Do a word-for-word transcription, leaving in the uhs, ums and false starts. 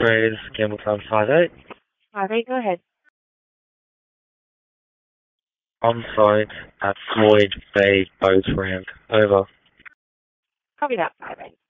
Rays, Campbelltown five eight. five eight, go ahead. On site at Floyd Bay Boat Ramp. Over. Copy that, five eight.